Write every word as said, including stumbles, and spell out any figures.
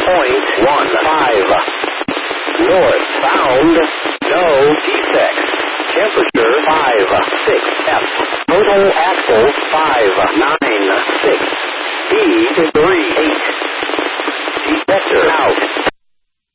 point one five. Northbound, no defects. Temperature five six F. Total axle five nine.